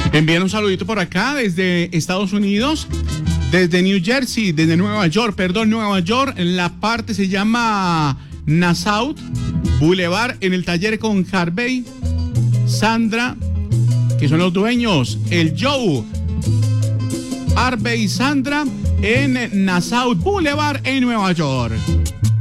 Envían un saludito por acá desde Estados Unidos, desde Nueva York. La parte se llama Nassau Boulevard, en el taller con Harvey, Sandra, que son los dueños, el Joe, Harvey y Sandra, en Nassau Boulevard en Nueva York.